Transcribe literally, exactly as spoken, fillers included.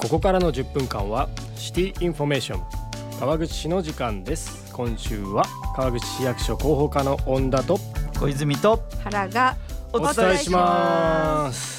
ここからのじゅっぷんかんはシティインフォメーション、川口市の時間です。今週は川口市役所広報課の恩田と小泉と原がお伝えします。